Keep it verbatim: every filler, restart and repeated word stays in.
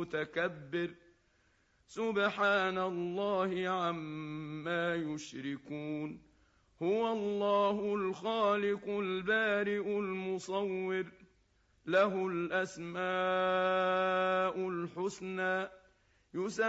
متكبر سبحان الله عما يشركون هو الله الخالق البارئ المصور له الأسماء الحسنى